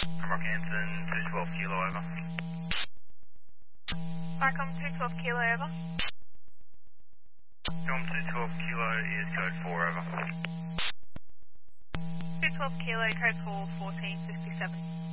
Rockhampton, 212 kilo over. Markham 212 Kilo, over. Storm 212 kilo is code 4 over. 212 Kilo, code 4, 1457.